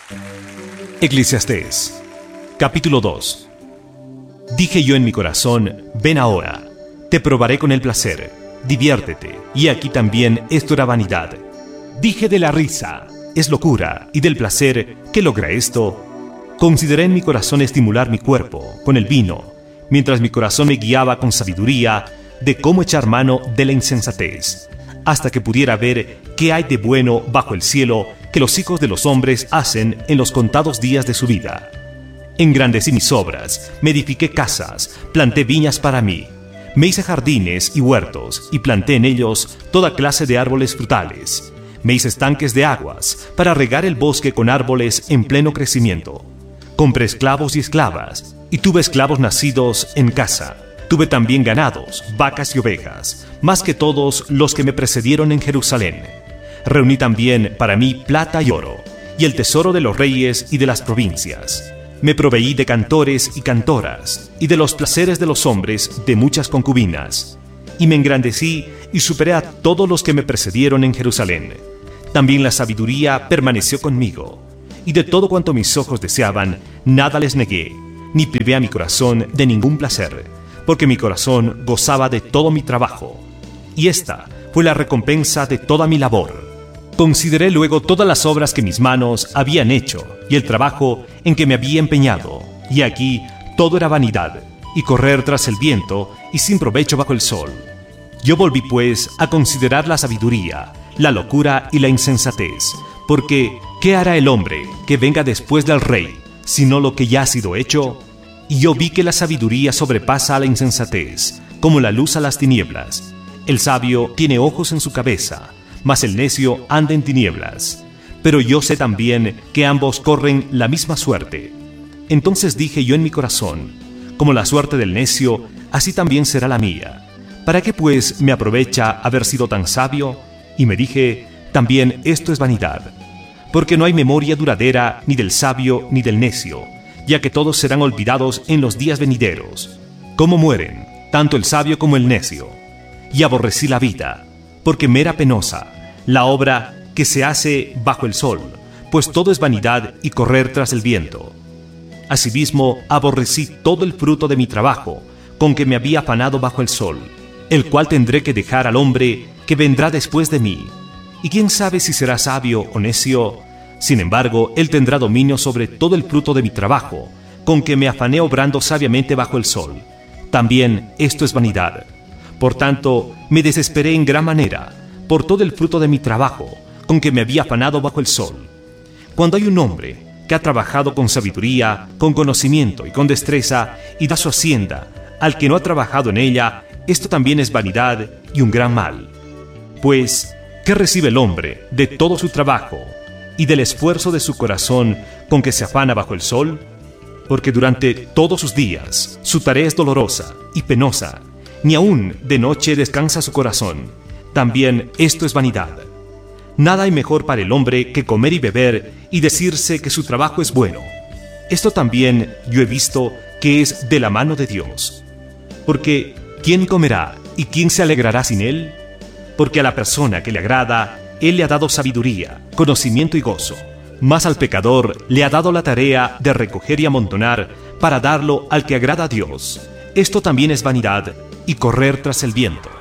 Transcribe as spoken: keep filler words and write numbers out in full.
Eclesiastés, capítulo dos. Dije yo en mi corazón: ven ahora, te probaré con el placer, diviértete, y aquí también esto era vanidad. Dije de la risa: es locura, y del placer, ¿qué logra esto? Consideré en mi corazón estimular mi cuerpo con el vino, mientras mi corazón me guiaba con sabiduría de cómo echar mano de la insensatez, hasta que pudiera ver qué hay de bueno bajo el cielo que los hijos de los hombres hacen en los contados días de su vida. Engrandecí mis obras, me edifiqué casas, planté viñas para mí, me hice jardines y huertos, y planté en ellos toda clase de árboles frutales. Me hice estanques de aguas para regar el bosque con árboles en pleno crecimiento. Compré esclavos y esclavas, y tuve esclavos nacidos en casa. Tuve también ganados, vacas y ovejas, más que todos los que me precedieron en Jerusalén. Reuní también para mí plata y oro, y el tesoro de los reyes y de las provincias. Me proveí de cantores y cantoras, y de los placeres de los hombres de muchas concubinas. Y me engrandecí y superé a todos los que me precedieron en Jerusalén. También la sabiduría permaneció conmigo, y de todo cuanto mis ojos deseaban, nada les negué, ni privé a mi corazón de ningún placer, porque mi corazón gozaba de todo mi trabajo, y esta fue la recompensa de toda mi labor. Consideré luego todas las obras que mis manos habían hecho, y el trabajo en que me había empeñado, y aquí todo era vanidad, y correr tras el viento, y sin provecho bajo el sol. Yo volví pues a considerar la sabiduría, la locura y la insensatez, porque ¿qué hará el hombre que venga después del rey, sino lo que ya ha sido hecho? Y yo vi que la sabiduría sobrepasa a la insensatez, como la luz a las tinieblas. El sabio tiene ojos en su cabeza, mas el necio anda en tinieblas. Pero yo sé también que ambos corren la misma suerte. Entonces dije yo en mi corazón: como la suerte del necio, así también será la mía. ¿Para qué pues me aprovecha haber sido tan sabio? Y me dije: también esto es vanidad. Porque no hay memoria duradera ni del sabio ni del necio, ya que todos serán olvidados en los días venideros. ¿Cómo mueren, tanto el sabio como el necio? Y aborrecí la vida, porque me era penosa, la obra que se hace bajo el sol, pues todo es vanidad y correr tras el viento. Asimismo, aborrecí todo el fruto de mi trabajo, con que me había afanado bajo el sol, el cual tendré que dejar al hombre que vendrá después de mí. Y quién sabe si será sabio o necio. Sin embargo, él tendrá dominio sobre todo el fruto de mi trabajo, con que me afané obrando sabiamente bajo el sol. También esto es vanidad. Por tanto, me desesperé en gran manera, por todo el fruto de mi trabajo, con que me había afanado bajo el sol. Cuando hay un hombre que ha trabajado con sabiduría, con conocimiento y con destreza, y da su hacienda al que no ha trabajado en ella, esto también es vanidad y un gran mal. Pues, ¿qué recibe el hombre de todo su trabajo y del esfuerzo de su corazón con que se afana bajo el sol? Porque durante todos sus días su tarea es dolorosa y penosa, ni aun de noche descansa su corazón. También esto es vanidad. Nada hay mejor para el hombre que comer y beber y decirse que su trabajo es bueno. Esto también yo he visto que es de la mano de Dios. Porque ¿quién comerá y quién se alegrará sin él? Porque a la persona que le agrada, él le ha dado sabiduría, conocimiento y gozo. Mas al pecador le ha dado la tarea de recoger y amontonar para darlo al que agrada a Dios. Esto también es vanidad y correr tras el viento.